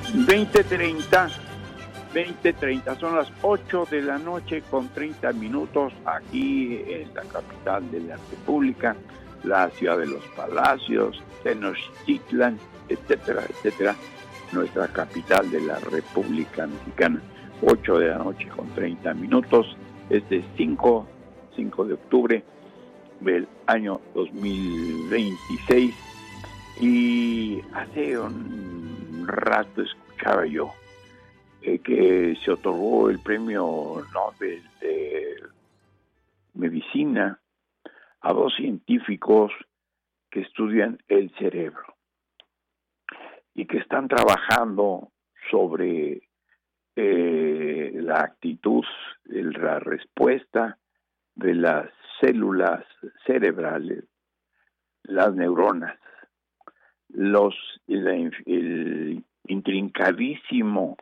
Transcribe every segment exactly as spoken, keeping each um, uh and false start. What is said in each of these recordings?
veinte treinta, veinte treinta, son las ocho de la noche con treinta minutos aquí en la capital de la República, la ciudad de los palacios, Tenochtitlan, etcétera, etcétera, nuestra capital de la República Mexicana. ocho de la noche con treinta minutos, este cinco de octubre del año dos mil veintiséis, y hace un rato escuchaba yo eh, que se otorgó el premio Nobel de Medicina a dos científicos que estudian el cerebro y que están trabajando sobre eh, la actitud, la respuesta de las células cerebrales, las neuronas, los el, el intrincadísimo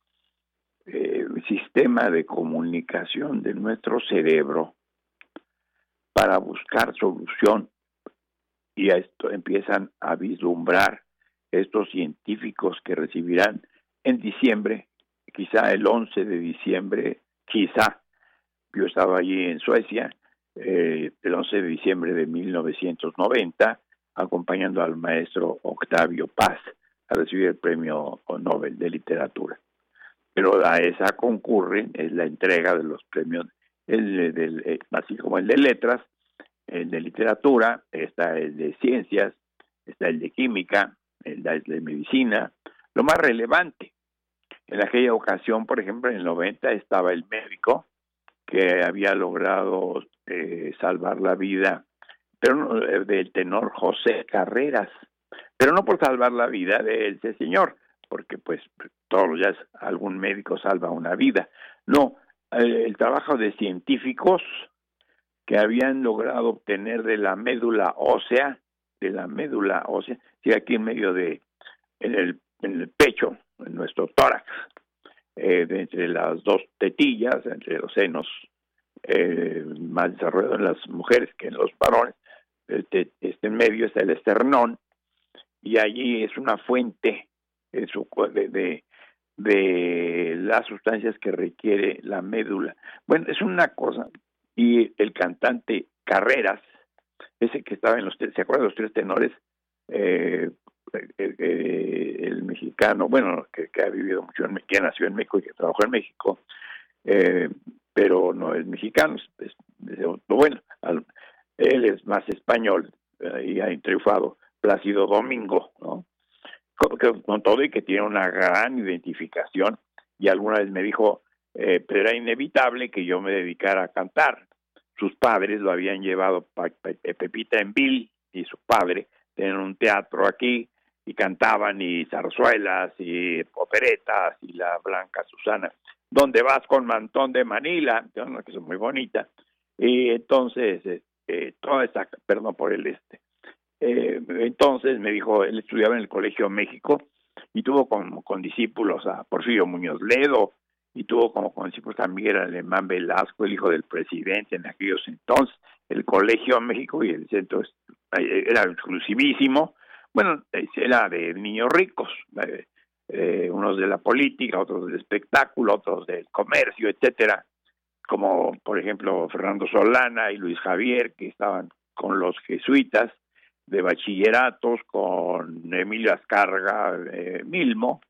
eh, sistema de comunicación de nuestro cerebro para buscar solución. Y a esto empiezan a vislumbrar estos científicos que recibirán en diciembre, quizá el once de diciembre, quizá, yo estaba allí en Suecia, eh, el once de diciembre de mil novecientos noventa, acompañando al maestro Octavio Paz a recibir el premio Nobel de Literatura. Pero a esa concurren, es la entrega de los premios, el, el, el, así como el de letras, el de literatura, está el de ciencias, está el de química, el de medicina, lo más relevante. En aquella ocasión, por ejemplo, en el noventa, estaba el médico que había logrado eh, salvar la vida pero no, del tenor José Carreras, pero no por salvar la vida de ese señor, porque pues todos los días algún médico salva una vida. No, el, el trabajo de científicos que habían logrado obtener de la médula ósea, de la médula ósea, sí, aquí en medio de, en el, en el pecho, en nuestro tórax, eh, de entre las dos tetillas, entre los senos, eh, más desarrollado en las mujeres que en los varones. Este, este en medio está el esternón, y allí es una fuente de, su, de, de, de las sustancias que requiere la médula. Bueno, es una cosa. Y el cantante Carreras, ese que estaba en los tres, ¿se acuerdan de los tres tenores? Eh, eh, eh, el mexicano, bueno, que, que ha vivido mucho en México, que nació en México y que trabajó en México, eh, pero no es mexicano, es, es, bueno, al, él es más español, eh, y ha triunfado Plácido Domingo, ¿no? Con, con, con todo, y que tiene una gran identificación, y alguna vez me dijo, eh, pero era inevitable que yo me dedicara a cantar. Sus padres lo habían llevado, pa, pa, Pepita Envil y su padre tenían un teatro aquí, y cantaban, y zarzuelas, y operetas, y la Blanca Susana, ¿dónde vas con mantón de Manila? Que es muy bonita. Y entonces, eh, toda esta, perdón por el este, eh, entonces me dijo, él estudiaba en el Colegio México, y tuvo como con discípulos a Porfirio Muñoz Ledo, y tuvo como con discípulos a Miguel Alemán Velasco, el hijo del presidente en aquellos entonces. El Colegio México y el centro era exclusivísimo. Bueno, era de niños ricos, eh, eh, unos de la política, otros del espectáculo, otros del comercio, etcétera, como por ejemplo Fernando Solana y Luis Javier, que estaban con los jesuitas de bachilleratos, con Emilio Azcárraga eh, Milmo,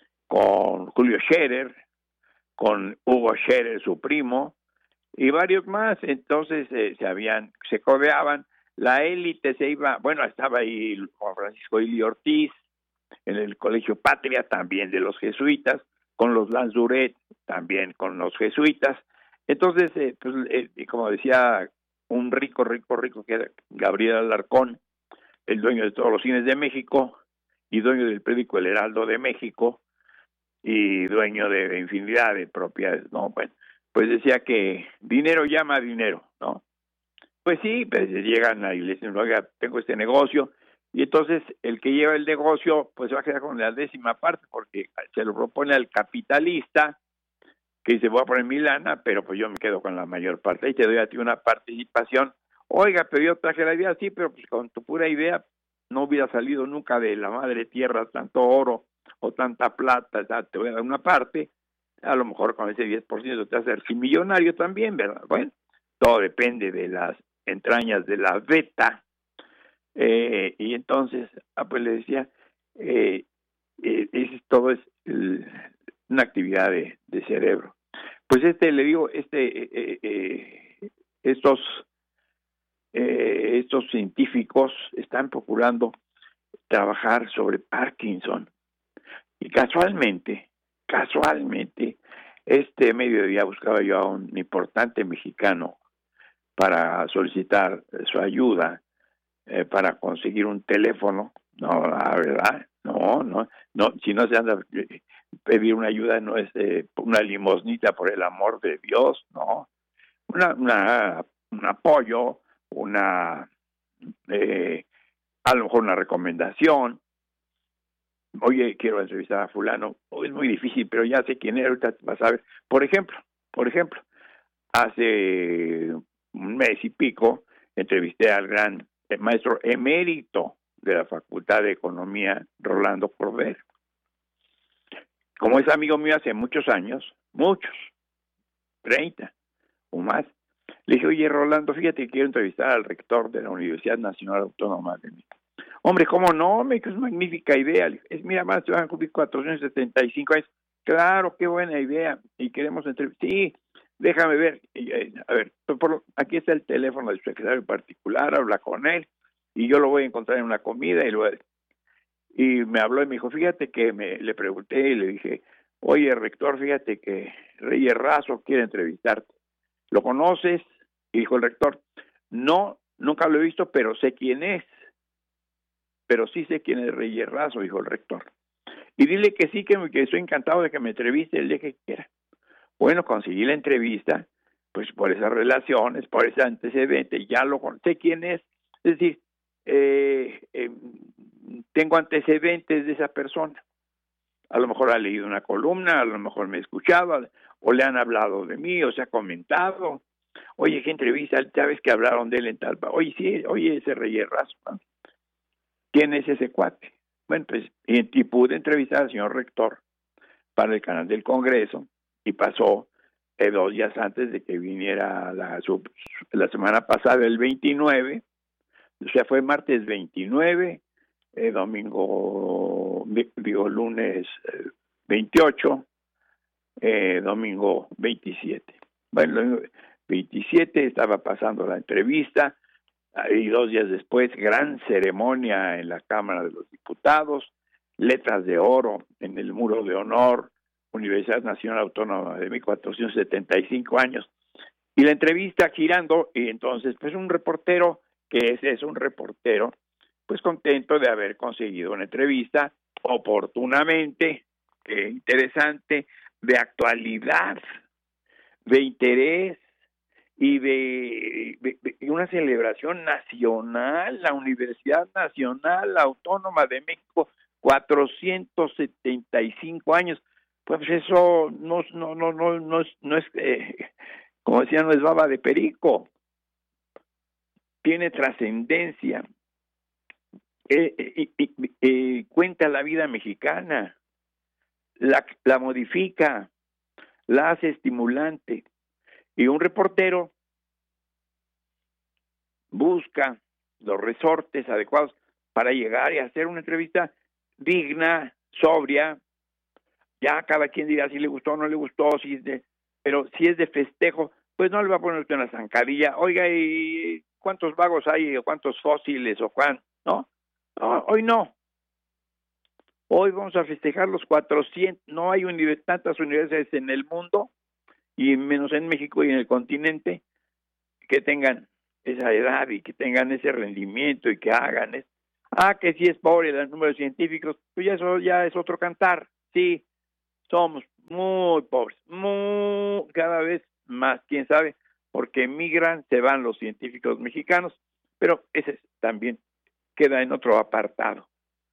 con Julio Scherer, con Hugo Scherer, su primo, y varios más. Entonces eh, se habían, se codeaban, la élite se iba, bueno, estaba ahí Juan Francisco Ili Ortiz, en el Colegio Patria, también de los jesuitas, con los Lanzuret, también con los jesuitas. Entonces, eh, pues, eh, como decía un rico, rico, rico, que era Gabriel Alarcón, el dueño de todos los cines de México, y dueño del periódico El Heraldo de México, y dueño de infinidad de propiedades, ¿no? Bueno, pues decía que dinero llama a dinero, ¿no? Pues sí, pues llegan ahí y le dicen, oiga, tengo este negocio, y entonces el que lleva el negocio, pues se va a quedar con la décima parte, porque se lo propone al capitalista, que dice, voy a poner mi lana, pero pues yo me quedo con la mayor parte, y te doy a ti una participación. Oiga, pero yo traje la idea, sí, pero pues con tu pura idea no hubiera salido nunca de la madre tierra tanto oro, o tanta plata, ya te voy a dar una parte, a lo mejor con ese diez por ciento te vas a hacer millonario también, ¿verdad? Bueno, todo depende de las entrañas de la beta, eh, y entonces, ah, pues le decía, eh, eh, es, todo es el, una actividad de, de cerebro. Pues este, le digo, este, eh, eh, estos, eh, estos científicos están procurando trabajar sobre Parkinson, y casualmente, casualmente, este mediodía buscaba yo a un importante mexicano para solicitar su ayuda, eh, para conseguir un teléfono. No, la verdad, no, no, no, si no se anda eh, pedir una ayuda, no es eh, una limosnita, por el amor de Dios, no, una, una un apoyo, una eh, a lo mejor una recomendación. Oye, quiero entrevistar a fulano. Oh, es muy difícil, pero ya sé quién es, ahorita vas a ver. Por ejemplo, por ejemplo, hace un mes y pico entrevisté al gran maestro emérito de la Facultad de Economía, Rolando Cordero. Como es amigo mío hace muchos años, muchos, treinta o más, le dije, oye, Rolando, fíjate que quiero entrevistar al rector de la Universidad Nacional Autónoma de México. Hombre, ¿cómo no? Me dijo, es magnífica idea. Es, mira, más se van a cumplir cuatrocientos setenta y cinco años. Claro, qué buena idea. Y queremos entrevistar. Sí, déjame ver. Y, eh, a ver, por, aquí está el teléfono del secretario particular, habla con él, y yo lo voy a encontrar en una comida. Y, lo, y me habló y me dijo, fíjate que me, le pregunté y le dije, oye, rector, fíjate que Reyes Razo quiere entrevistarte. ¿Lo conoces? Y dijo el rector, no, nunca lo he visto, pero sé quién es. Pero sí sé quién es Reyes Razo, dijo el rector. Y dile que sí, que, me, que estoy encantado de que me entreviste el día que quiera. Bueno, conseguí la entrevista, pues por esas relaciones, por ese antecedente, ya lo sé quién es. Es decir, eh, eh, tengo antecedentes de esa persona. A lo mejor ha leído una columna, a lo mejor me ha escuchado, o le han hablado de mí, o se ha comentado. Oye, ¿qué entrevista? ¿Sabes que hablaron de él en tal? Oye, sí, oye, ese Reyes Razo, ¿no? ¿Quién es ese cuate? Bueno, pues, y pude entrevistar al señor rector para el canal del Congreso, y pasó eh, dos días antes de que viniera la, su, la semana pasada, el veintinueve, o sea, fue martes veintinueve, eh, domingo, digo, lunes eh, veintiocho, eh, domingo veintisiete. Bueno, veintisiete estaba pasando la entrevista, y dos días después, gran ceremonia en la Cámara de los Diputados, letras de oro en el muro de honor, Universidad Nacional Autónoma de México, cuatrocientos setenta y cinco años, y la entrevista girando, y entonces, pues un reportero, que ese es un reportero, pues contento de haber conseguido una entrevista oportunamente, eh, interesante, de actualidad, de interés, y de, de, de una celebración nacional, la Universidad Nacional Autónoma de México, cuatrocientos setenta y cinco años. Pues eso no, no, no, no, no es, no es eh, como decía, no es baba de perico. Tiene trascendencia. Eh, eh, eh, eh, cuenta la vida mexicana, la, la modifica, la hace estimulante. Y un reportero busca los resortes adecuados para llegar y hacer una entrevista digna, sobria. Ya cada quien dirá si le gustó o no le gustó, si es de, pero si es de festejo, pues no le va a poner usted una zancadilla. Oiga, ¿y cuántos vagos hay, o cuántos fósiles, o cuán? ¿No? No, hoy no. Hoy vamos a festejar los cuatrocientos. No hay univers- tantas universidades en el mundo, y menos en México y en el continente, que tengan esa edad y que tengan ese rendimiento y que hagan eso. Ah, que si es pobre el número de científicos, pues ya eso ya es otro cantar. Sí, somos muy pobres, muy, cada vez más, quién sabe, porque emigran, se van los científicos mexicanos, pero ese también queda en otro apartado.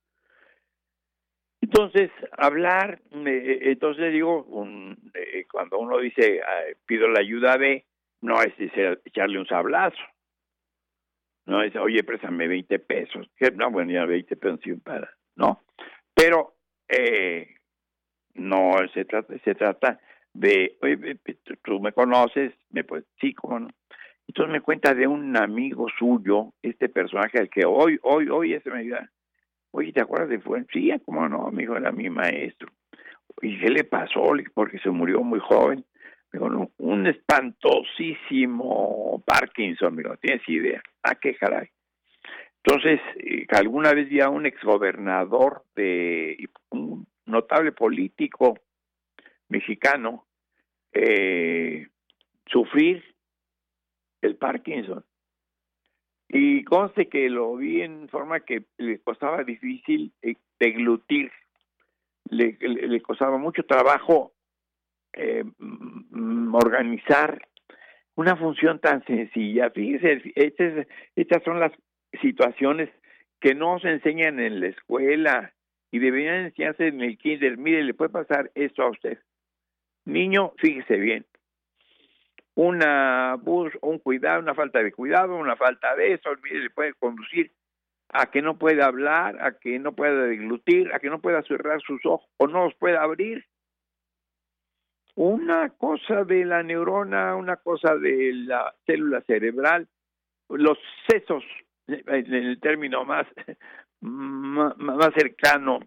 Entonces, hablar, eh, entonces digo, un, eh, cuando uno dice, eh, pido la ayuda de, no es echarle un sablazo, no es, oye, préstame veinte pesos, que no, bueno, ya veinte pesos sí para, no, pero eh, no se trata, se trata de, oye, tú me conoces, me pues, sí, cómo no. Entonces me cuenta de un amigo suyo, este personaje al que hoy, hoy, hoy ese me diga, oye, ¿te acuerdas de Fuentes? Sí, cómo no, amigo, era mi maestro. ¿Y qué le pasó? Porque se murió muy joven. Me dijo, no, un espantosísimo Parkinson, amigo, no tienes idea. Ah, qué caray. Entonces, eh, alguna vez vi a un exgobernador de un notable político mexicano eh, sufrir el Parkinson. Y conste que lo vi en forma que le costaba difícil eh, deglutir, le, le, le costaba mucho trabajo eh, organizar una función tan sencilla. Fíjese, estas, estas son las situaciones que no se enseñan en la escuela y deberían enseñarse en el kinder. Mire, le puede pasar esto a usted. Niño, fíjese bien, una bus, un cuidado, una falta de cuidado, una falta de eso, mire, le puede conducir a que no pueda hablar, a que no pueda deglutir, a que no pueda cerrar sus ojos o no los pueda abrir. Una cosa de la neurona, una cosa de la célula cerebral, los sesos, en el término más, más cercano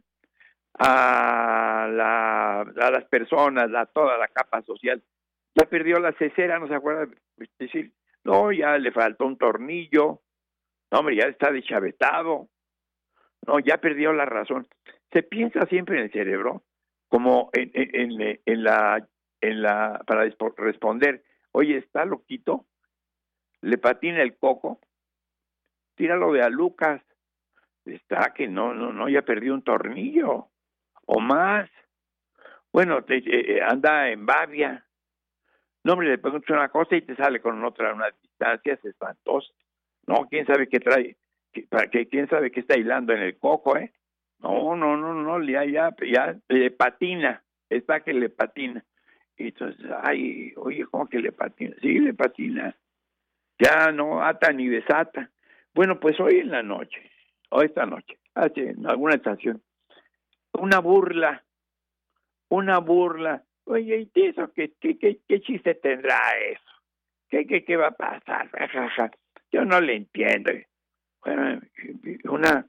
a, la, a las personas, a toda la capa social, ya perdió la cesera, no se acuerda de decir, no, ya le faltó un tornillo, no, hombre, ya está deschavetado, no, ya perdió la razón. Se piensa siempre en el cerebro, como en, en, en, en la, en la, para responder, oye, está loquito, le patina el coco, tíralo de a Lucas, está que no, no, no, ya perdió un tornillo, o más, bueno, te, eh, anda en babia, no, hombre, le preguntas una cosa y te sale con otra, unas distancias espantosas, no, quién sabe qué trae, que, para que quién sabe qué está hilando en el coco, eh, no, no, no, no, ya, ya, ya le patina, está que le patina, y entonces, ay, oye, ¿cómo que le patina? Sí, le patina, ya no ata ni desata. Bueno, pues hoy en la noche, o esta noche, hace en alguna estación, una burla, una burla, oye, ¿y eso qué, qué, qué, qué chiste tendrá eso? ¿Qué, qué, qué va a pasar? Jajaja. Yo no le entiendo. Bueno, una,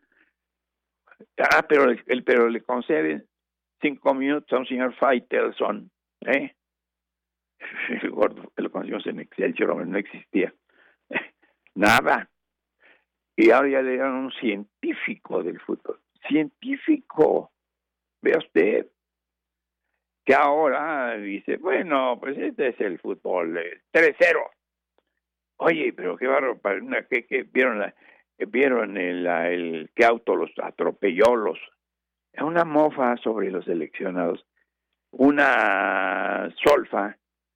ah, pero el, pero le conceden cinco minutos a un señor Faitelson, ¿eh? El gordo, lo conocimos en Excelsior, no existía. Nada. Y ahora ya le dieron un científico del fútbol. Científico. Vea usted. Que ahora dice, bueno, pues este es el fútbol, el tres cero. Oye, pero qué barro, ¿qué, qué vieron? La, vieron el, el qué auto los atropelló, los una mofa sobre los seleccionados, una solfa.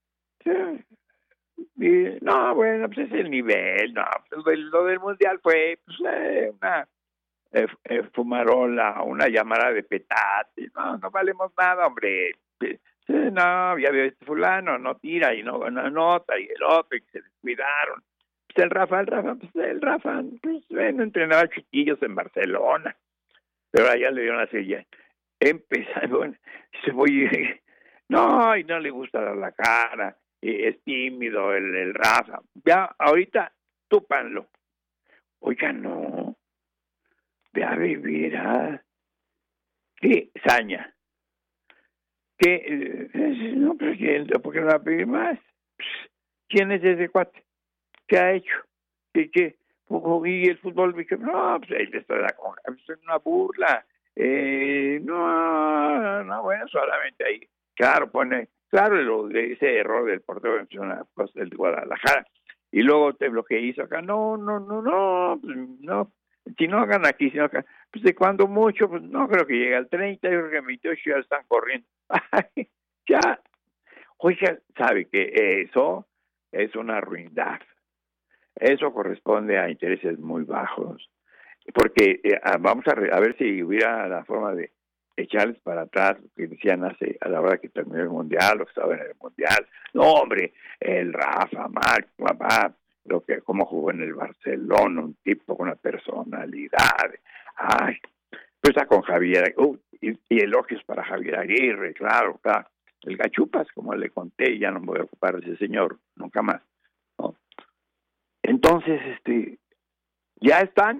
Y, no, bueno, pues es el nivel, no, pues lo del mundial fue pues, eh, una eh, eh, fumarola, una llamada de petate, no, no valemos nada, hombre. No, ya veo este fulano, no tira y no gana nota, y el otro, y que se descuidaron. Pues el Rafa, el Rafa, pues el Rafa, pues bueno, entrenaba chiquillos en Barcelona, pero allá le dieron la silla. Empezando, bueno, se voy, no, y no le gusta dar la cara, es tímido el, el Rafa. Ya, ahorita, túpanlo. Oiga, no, ve a vivir, ¿ah? Qué saña. Que eh, no, presidente, ¿por qué no va a pedir más? ¿Quién es ese cuate? ¿Qué ha hecho? ¿Qué, qué? Y el fútbol, dije, no, pues ahí está la conja, es una burla. Eh, no, no, bueno, solamente ahí, claro, pone, claro, lo de ese error del portero del Guadalajara. Y luego te lo que hizo acá, no, no, no, no, pues, no, si no hagan aquí, si no hagan, pues de cuando mucho, pues no creo que llegue al treinta, yo creo que veintiocho ya están corriendo. Ay, ya, oiga, sabe que eso es una ruindad. Eso corresponde a intereses muy bajos. Porque eh, vamos a, re, a ver si hubiera la forma de echarles para atrás lo que decían hace a la hora que terminó el mundial, lo que estaba en el mundial. No, hombre, el Rafa, Marc, papá, lo que como jugó en el Barcelona, un tipo con una personalidad. Ay, pues está con Javier. Uh, y, y elogios para Javier Aguirre, claro, claro. El Gachupas, como le conté, ya no me voy a ocupar de ese señor, nunca más, ¿no? Entonces, este, ya están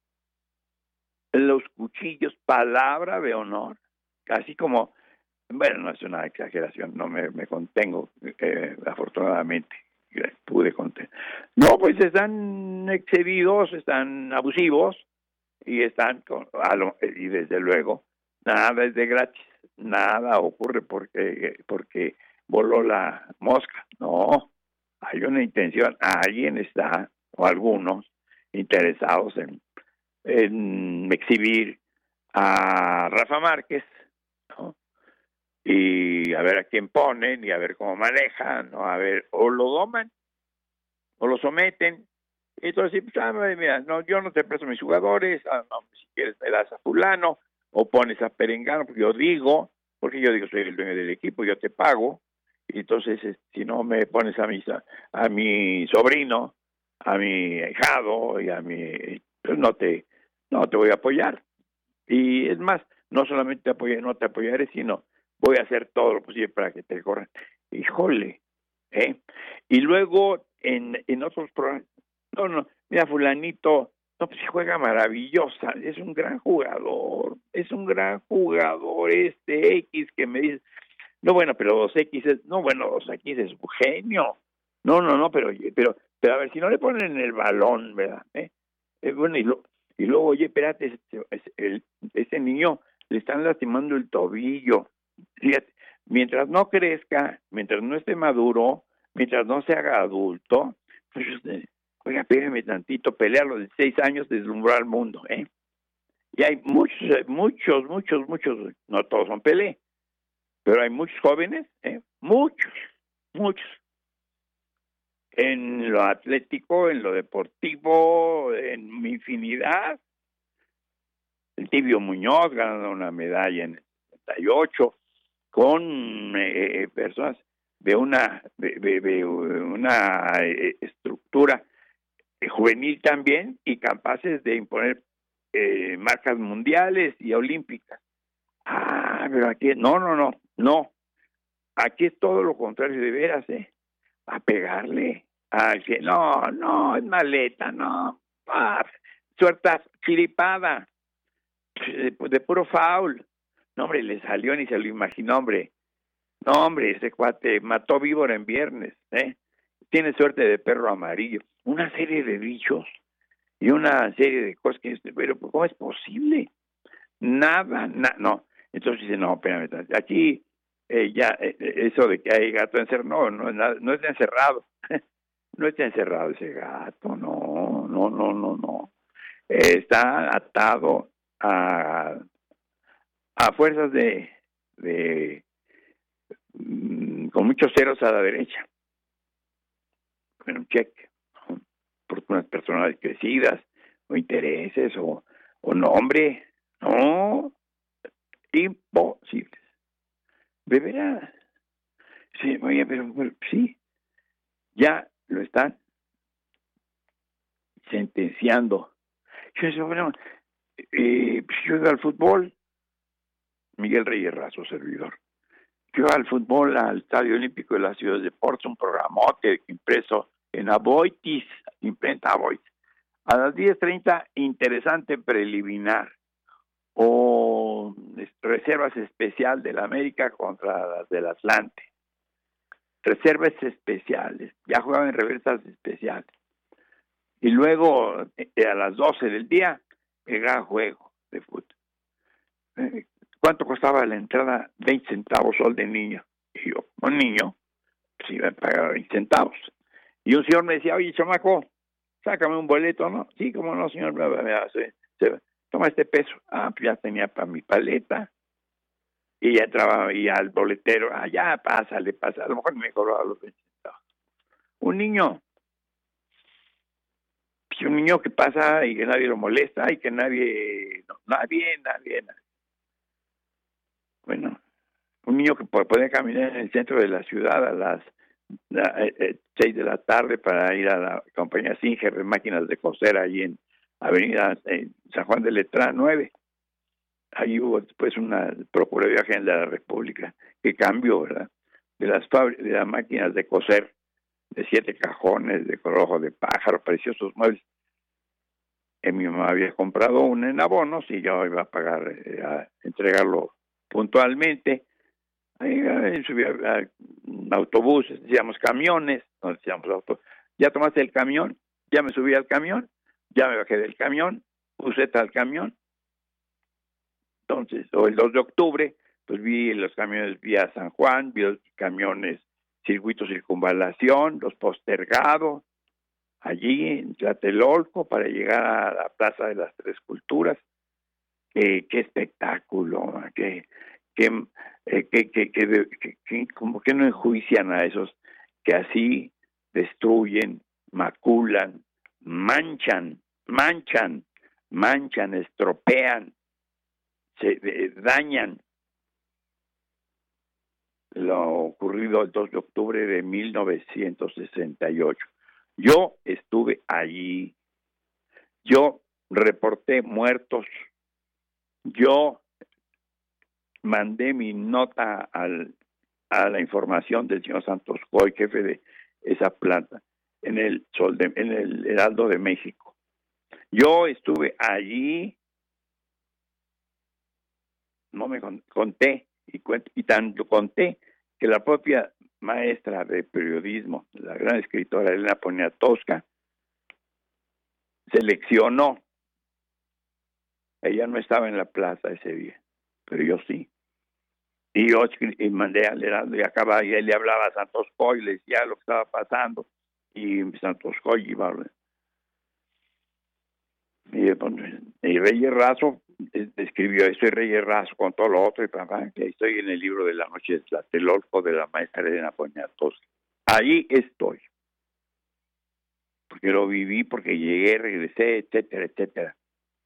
los cuchillos, palabra de honor, casi como, bueno, no es una exageración, no me, me contengo, eh, afortunadamente, pude contener. No, pues están excedidos, están abusivos, y están con, y desde luego, nada es de gratis, nada ocurre porque, porque voló la mosca, no, hay una intención, alguien está, o algunos, interesados en, en exhibir a Rafa Márquez, ¿no? Y a ver a quién ponen y a ver cómo manejan, ¿no? A ver, o lo doman o lo someten. Entonces, pues, ah, mira, no, yo no te presto mis jugadores, ah, no, si quieres me das a fulano, o pones a Perengano, porque yo digo, porque yo digo, soy el dueño del equipo, yo te pago, y entonces, si no me pones a mi, a mi sobrino, a mi ahijado, y a mi, pues no te, no te voy a apoyar. Y es más, no solamente te apoyaré, no te apoyaré, sino voy a hacer todo lo posible para que te corran. Híjole, ¿eh? Y luego, en, en otros programas, no, no, mira, fulanito, no, pues juega maravillosa, es un gran jugador, es un gran jugador este X que me dice, no, bueno, pero dos X es, no, bueno, dos X es un genio, no, no, no, pero, pero, pero a ver, si no le ponen en el balón, ¿verdad? ¿Eh? Eh, bueno, y, lo, y luego, oye, espérate, ese, ese, ese niño le están lastimando el tobillo, fíjate, mientras no crezca, mientras no esté maduro, mientras no se haga adulto, pues, oiga, pégame tantito, pelea a los dieciséis años, deslumbró al mundo, ¿eh? Y hay muchos, muchos, muchos, muchos, no todos son Pelé, pero hay muchos jóvenes, ¿eh? Muchos, muchos. En lo atlético, en lo deportivo, en infinidad. El Tibio Muñoz ganando una medalla en el setenta y ocho con eh, personas de una, de, de, de una eh, estructura juvenil también y capaces de imponer eh, marcas mundiales y olímpicas. Ah, pero aquí, no, no, no, no. Aquí es todo lo contrario, de veras, ¿eh? A pegarle. A que, no, no, es maleta, no. Ah, suelta chiripada, de, de puro foul. No, hombre, le salió, ni se lo imaginó, hombre. No, hombre, ese cuate mató víbora en viernes, ¿eh? Tiene suerte de perro amarillo. Una serie de bichos y una serie de cosas que, pero ¿cómo es posible? Nada, na, no. Entonces dice, no, espérame, aquí eh, ya, eh, eso de que hay gato encerrado, no, no, no está encerrado, no está encerrado ese gato, no, no, no, no, no. Eh, está atado a, a fuerzas de, de mm, con muchos ceros a la derecha. Bueno, un cheque, ¿no? Por unas personas crecidas, o intereses, o, o nombre, no, imposible. De veras. Sí, oye, pero, pero sí, ya lo están sentenciando. Yo decía, bueno, eh, pues yo iba al fútbol, Miguel Reyes Razo, servidor. Yo iba al fútbol, al Estadio Olímpico de la Ciudad de Deportes, un programote impreso en Aboitis, imprenta Aboitis. A las diez treinta, interesante preliminar o reservas especial del América contra las del Atlante. Reservas especiales, ya jugaban en reversas especiales. Y luego, eh, a las doce del día, llegaba juego de fútbol. Eh, ¿Cuánto costaba la entrada? veinte centavos sol de niño. Y yo, un niño, pues iba a pagar veinte centavos. Y un señor me decía, oye, chamaco, sácame un boleto, ¿no? Sí, como no, señor, me, me, me, se, se, toma este peso. Ah, pues ya tenía para mi paleta. Y ya entraba y al boletero, ah, ya, pásale, pásale. A lo mejor me cobraba los veinte centavos. Un niño. Pues un niño que pasa y que nadie lo molesta y que nadie, no, nadie, nadie, nadie. Bueno, un niño que puede caminar en el centro de la ciudad a las seis de la tarde para ir a la compañía Singer de máquinas de coser ahí en Avenida eh, San Juan de Letrán nueve. ahí hubo después una Procuraduría General de la República que cambió, ¿verdad? De las fábricas, de las máquinas de coser, de siete cajones, de ojo de pájaro, preciosos muebles. Eh, mi mamá había comprado uno en abonos y yo iba a pagar, eh, a entregarlo puntualmente. Ahí eh, subía a autobuses, decíamos camiones, no decíamos auto. Ya tomaste el camión, ya me subí al camión, ya me bajé del camión, puse tal camión. Entonces, o el dos de octubre, pues vi los camiones vía San Juan, vi los camiones circuito circunvalación, los postergados, allí en Tlatelolco para llegar a la Plaza de las Tres Culturas. Eh, qué espectáculo, qué, qué, eh, qué, qué, qué, qué, qué, como que no enjuician a esos que así destruyen, maculan, manchan, manchan, manchan, estropean, se eh, dañan. Lo ocurrido el dos de octubre de mil novecientos sesenta y ocho. Yo estuve allí, yo reporté muertos, yo mandé mi nota al, a la información del señor Santos Coy, jefe de esa planta, en el Sol de, en el Heraldo de México. Yo estuve allí, no me conté, y, y tanto conté que la propia maestra de periodismo, la gran escritora Elena Poniatowska, seleccionó. Ella no estaba en la plaza ese día, pero yo sí. Y yo y mandé al Heraldo y acaba, y él le hablaba a Santos Coy, le decía lo que estaba pasando, y Santos Coy iba a hablar. Y, y Reyes Razo escribió eso, y Reyes Razo con todo lo otro, y papá, que estoy en el libro de la noche de Tlatelolco de la maestra Elena Poniatowska. Ahí estoy. Porque lo viví, porque llegué, regresé, etcétera, etcétera.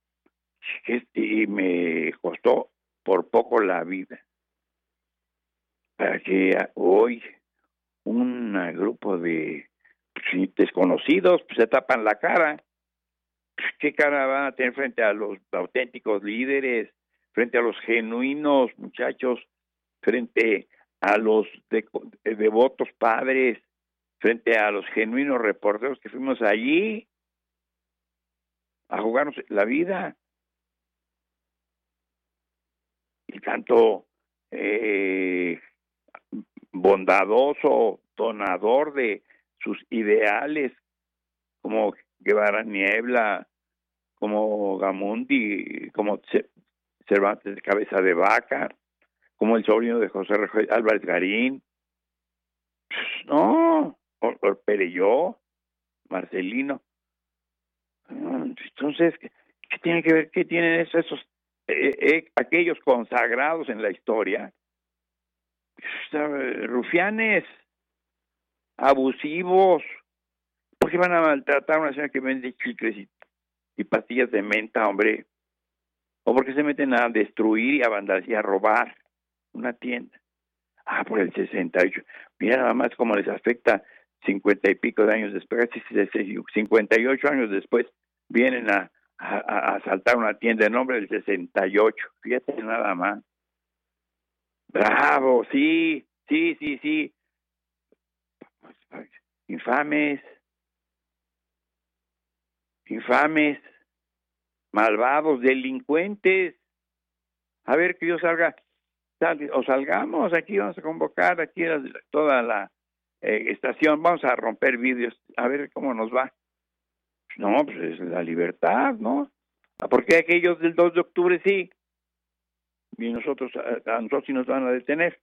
Y me costó por poco la vida. Para que hoy un grupo de desconocidos pues, se tapan la cara. ¿Qué cara van a tener frente a los auténticos líderes, frente a los genuinos muchachos, frente a los de, de, devotos padres, frente a los genuinos reporteros que fuimos allí a jugarnos la vida? Y tanto eh, bondadoso, donador de sus ideales, como Guevara Niebla, como Gamundi, como Cervantes de Cabeza de Vaca, como el sobrino de José Álvarez Garín. No, por Perelló, Marcelino. Entonces, ¿qué, qué tiene que ver? ¿Qué tienen esos, esos eh, eh, aquellos consagrados en la historia? Rufianes, abusivos. ¿Por qué van a maltratar a una señora que vende chicles y, y pastillas de menta, hombre? ¿O por qué se meten a destruir y a vandalizar y a robar una tienda? Ah, por el sesenta y ocho. Mira nada más cómo les afecta cincuenta y pico de años después, cincuenta y ocho años después, vienen a, a, a asaltar una tienda en nombre del sesenta y ocho. Fíjate nada más. Bravo, sí, sí, sí, sí. Infames, infames, malvados, delincuentes. A ver que yo salga, sal, o salgamos, aquí vamos a convocar, aquí a toda la eh, estación, vamos a romper vidrios, a ver cómo nos va. No, pues es la libertad, ¿no? Porque aquellos del dos de octubre sí, y nosotros, a, a nosotros sí nos van a detener.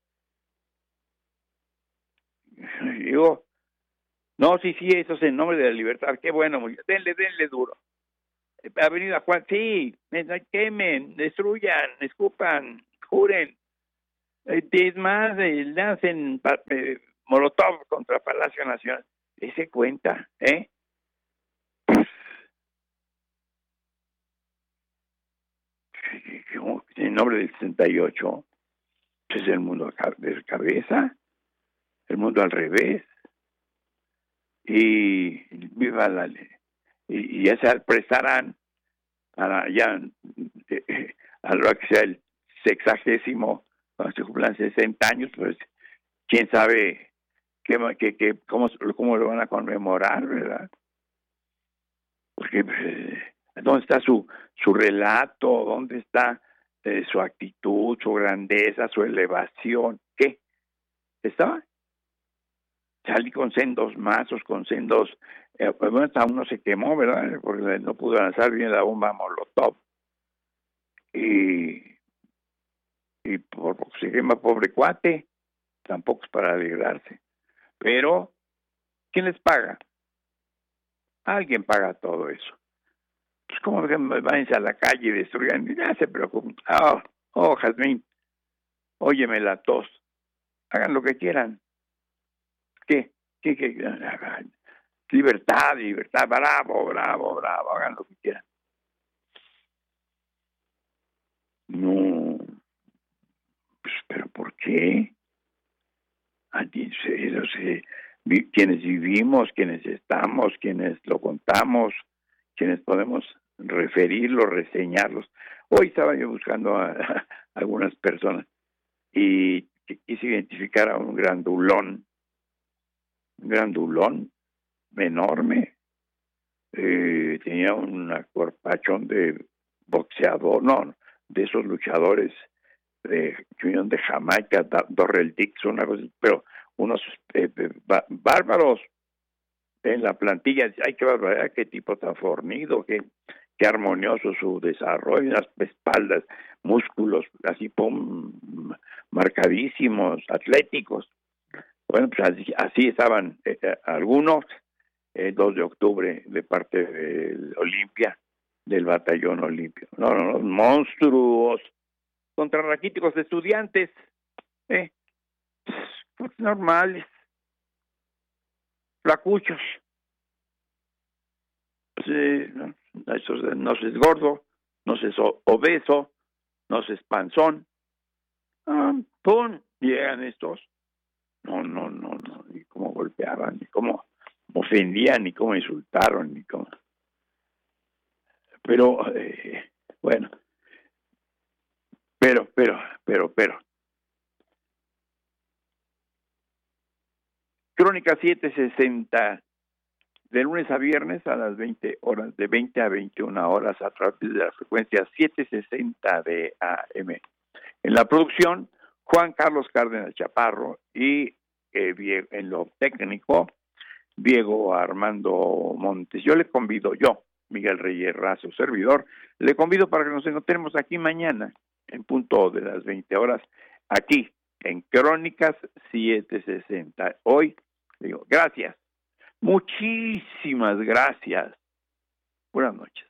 Digo, no, sí, sí, eso es en nombre de la libertad, qué bueno, denle, denle duro. Avenida Juan, sí, quemen, destruyan, escupan, juren. Es más, le hacen eh, molotov contra Palacio Nacional. Ese cuenta, ¿eh? En nombre del sesenta y ocho, es el mundo de cabeza, el mundo al revés. Y viva la ley. Y, y ya se prestarán a la, ya, eh, a lo que sea el sexagésimo, cuando se cumplan sesenta años, pues quién sabe qué, qué, qué, cómo, cómo lo van a conmemorar, ¿verdad? Porque pues, ¿dónde está su, su relato? ¿Dónde está eh, su actitud, su grandeza, su elevación? ¿Qué? ¿Estaba? Salí con sendos mazos, con sendos... Eh, pues bueno, hasta uno se quemó, ¿verdad? Porque no pudo lanzar bien la bomba Molotov. Y, y por, se quema pobre cuate, tampoco es para alegrarse. Pero, ¿quién les paga? Alguien paga todo eso. Pues como váyanse a la calle y destruyan, ya se preocupen. Oh, oh, Jazmín, óyeme la tos. Hagan lo que quieran. ¿Qué? ¿Qué? ¿Qué? Libertad, libertad, bravo, bravo, bravo, hagan lo que quieran. No, pues, pero ¿por qué? No sé, quienes vivimos, quienes estamos, quienes lo contamos, quienes podemos referirlos, reseñarlos. Hoy estaba yo buscando a, a algunas personas y quise identificar a un grandulón, un grandulón enorme, eh, tenía un cuerpachón de boxeador, no, de esos luchadores de Unión de Jamaica, Dorrell Dixon, una cosa, pero unos eh, bárbaros en la plantilla. Ay, qué barbaridad, qué tipo tan fornido, qué, qué armonioso su desarrollo, unas espaldas, músculos así pum, marcadísimos, atléticos. Bueno, pues así, así estaban eh, algunos. El dos de octubre de parte del Olimpia, del batallón Olimpia. No, no, no, monstruos, contra raquíticos de estudiantes, eh, pues normales, flacuchos. Pues, eh, no, eso, no se es gordo, no se es obeso, no se es panzón. Ah, ¡pum! Llegan estos. No, no, no, no, ni cómo golpeaban, ni cómo ofendían, ni cómo insultaron, ni cómo. Pero, eh, bueno, pero, pero, pero, pero. Crónica setecientos sesenta, de lunes a viernes a las veinte horas, de veinte a veintiuna horas, a través de la frecuencia setecientos sesenta de A M. En la producción, Juan Carlos Cárdenas Chaparro y eh, en lo técnico, Diego Armando Montes. Yo le convido, yo, Miguel Reyes Razo, servidor, le convido para que nos encontremos aquí mañana, en punto de las veinte horas, aquí, en Crónicas setecientos sesenta. Hoy, digo, gracias, muchísimas gracias. Buenas noches.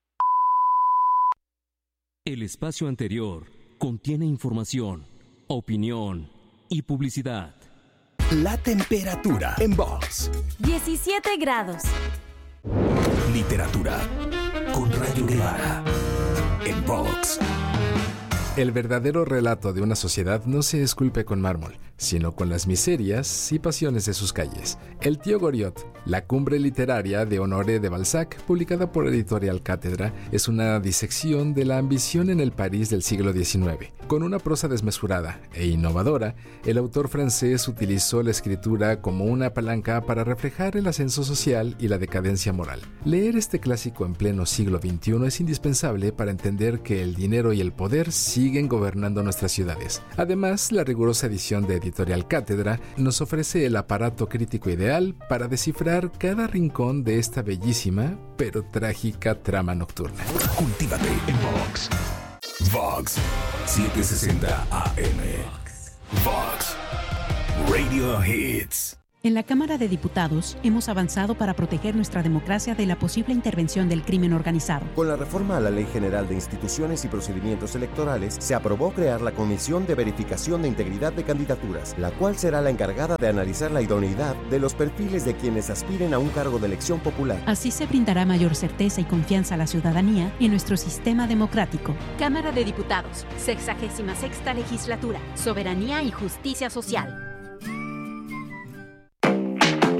El espacio anterior contiene información, opinión y publicidad. La temperatura en Vox. diecisiete grados. Literatura con Rayo Guevara en Vox. El verdadero relato de una sociedad no se esculpe con mármol, sino con las miserias y pasiones de sus calles. El tío Goriot, la cumbre literaria de Honoré de Balzac, publicada por Editorial Cátedra, es una disección de la ambición en el París del siglo diecinueve. Con una prosa desmesurada e innovadora, el autor francés utilizó la escritura como una palanca para reflejar el ascenso social y la decadencia moral. Leer este clásico en pleno siglo veintiuno es indispensable para entender que el dinero y el poder siguen gobernando nuestras ciudades. Además, la rigurosa edición de Editorial Cátedra nos ofrece el aparato crítico ideal para descifrar cada rincón de esta bellísima pero trágica trama nocturna. Cultívate en Vox. Vox setecientos sesenta A M. Vox Radio Hits. En la Cámara de Diputados hemos avanzado para proteger nuestra democracia de la posible intervención del crimen organizado. Con la reforma a la Ley General de Instituciones y Procedimientos Electorales, se aprobó crear la Comisión de Verificación de Integridad de Candidaturas, la cual será la encargada de analizar la idoneidad de los perfiles de quienes aspiren a un cargo de elección popular. Así se brindará mayor certeza y confianza a la ciudadanía en nuestro sistema democrático. Cámara de Diputados, sexagésima sexta legislatura, soberanía y justicia social.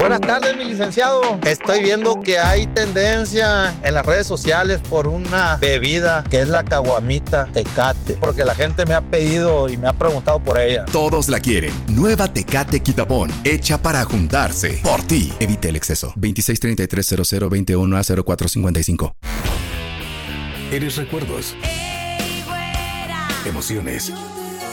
Buenas tardes, mi licenciado. Estoy viendo que hay tendencia en las redes sociales por una bebida que es la caguamita Tecate, porque la gente me ha pedido y me ha preguntado por ella. Todos la quieren. Nueva Tecate Quitapón, hecha para juntarse. Por ti. Evite el exceso. veintiséis treinta y tres cero cero veintiuno a cero cuatro cincuenta y cinco. Eres recuerdos. Emociones.